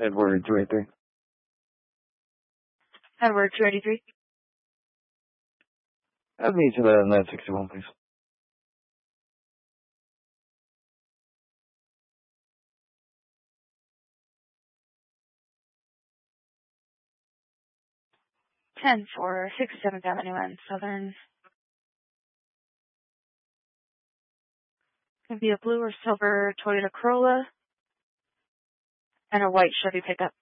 Edward 283. Edward 283. Add me to the 961, please. Ten for 67th Avenue and Southern. Could be a blue or silver Toyota Corolla and a white Chevy pickup.